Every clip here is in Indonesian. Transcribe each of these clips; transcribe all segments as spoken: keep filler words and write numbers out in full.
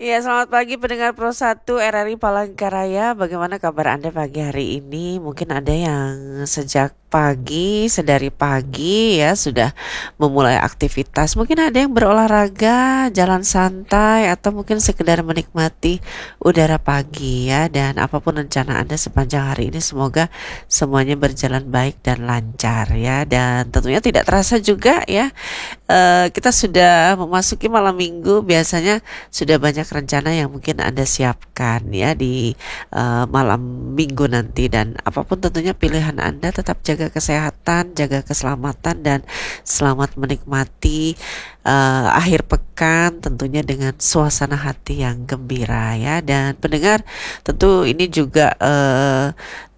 Iya, selamat pagi pendengar Pro satu R R I Palangkaraya. Bagaimana kabar Anda pagi hari ini? Mungkin ada yang sejak pagi, sedari pagi ya sudah memulai aktivitas. Mungkin ada yang berolahraga, jalan santai, atau mungkin sekedar menikmati udara pagi ya. Dan apapun rencana Anda sepanjang hari ini, semoga semuanya berjalan baik dan lancar ya. Dan tentunya tidak terasa juga ya, eh, kita sudah memasuki malam minggu. Biasanya sudah banyak rencana yang mungkin Anda siapkan ya di uh, malam minggu nanti, dan apapun tentunya pilihan Anda, tetap jaga kesehatan, jaga keselamatan, dan selamat menikmati uh, akhir pekan tentunya dengan suasana hati yang gembira ya. Dan pendengar, tentu ini juga uh,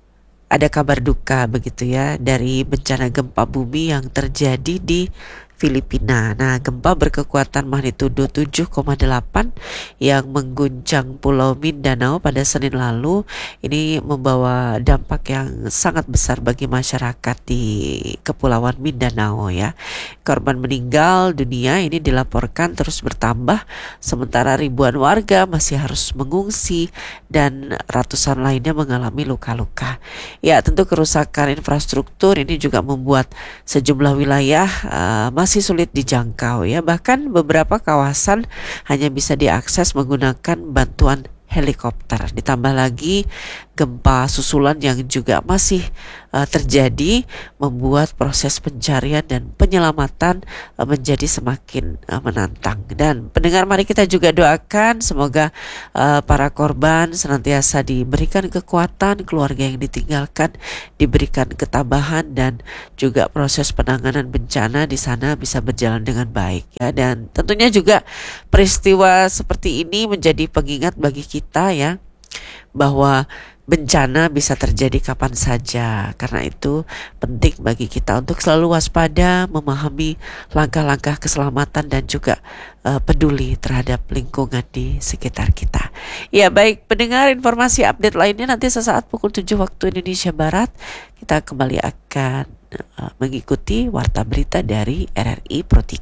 ada kabar duka begitu ya dari bencana gempa bumi yang terjadi di Filipina. Nah, gempa berkekuatan magnitudo tujuh koma delapan yang mengguncang Pulau Mindanao pada Senin lalu ini membawa dampak yang sangat besar bagi masyarakat di Kepulauan Mindanao ya. Korban meninggal dunia ini dilaporkan terus bertambah, sementara ribuan warga masih harus mengungsi dan ratusan lainnya mengalami luka-luka. Ya, tentu kerusakan infrastruktur ini juga membuat sejumlah wilayah uh, masih sulit dijangkau ya. Bahkan beberapa kawasan hanya bisa diakses menggunakan bantuan helikopter. Ditambah lagi gempa susulan yang juga masih uh, terjadi membuat proses pencarian dan penyelamatan uh, menjadi semakin uh, menantang. Dan pendengar, mari kita juga doakan semoga uh, para korban senantiasa diberikan kekuatan, keluarga yang ditinggalkan diberikan ketabahan, dan juga proses penanganan bencana di sana bisa berjalan dengan baik ya. Dan tentunya juga peristiwa seperti ini menjadi pengingat bagi kita ya, bahwa bencana bisa terjadi kapan saja. Karena itu penting bagi kita untuk selalu waspada, memahami langkah-langkah keselamatan, dan juga uh, peduli terhadap lingkungan di sekitar kita. Ya, baik pendengar, informasi update lainnya nanti sesaat pukul tujuh waktu Indonesia Barat. Kita kembali akan uh, mengikuti warta berita dari R R I Pro tiga.